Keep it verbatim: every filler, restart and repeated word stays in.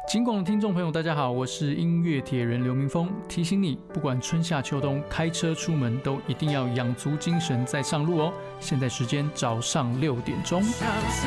金广的听众朋友大家好，我是音乐铁人刘明峰，提醒你不管春夏秋冬，开车出门都一定要养足精神再上路哦。现在时间早上六点钟。 上诉